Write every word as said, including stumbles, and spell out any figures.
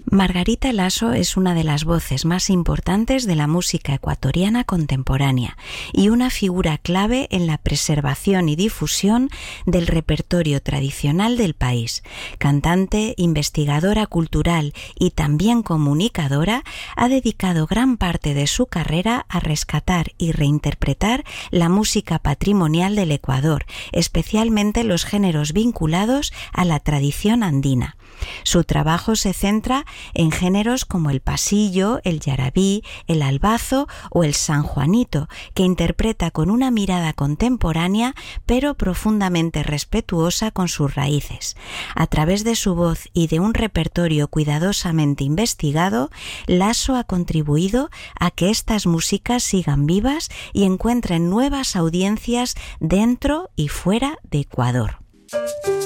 Margarita Laso es una de las voces más importantes de la música ecuatoriana contemporánea y una figura clave en la preservación y difusión del repertorio tradicional del país. Cantante, investigadora cultural y también comunicadora, ha dedicado gran parte de su carrera a rescatar y reinterpretar la música patrimonial del Ecuador, especialmente los géneros vinculados a la tradición andina. Su trabajo se centra en géneros como el pasillo, el yarabí, el albazo o el sanjuanito, que interpreta con una mirada contemporánea pero profundamente respetuosa con sus raíces. A través de su voz y de un repertorio cuidadosamente investigado, Laso ha contribuido a que estas músicas sigan vivas y encuentren nuevas audiencias dentro y fuera de Ecuador.